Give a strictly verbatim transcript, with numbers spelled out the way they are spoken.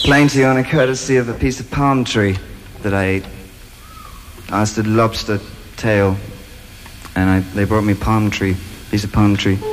playing to you on a courtesy of a piece of palm tree that I ate. I asked a lobster tail, and I, they brought me palm tree, piece of palm tree.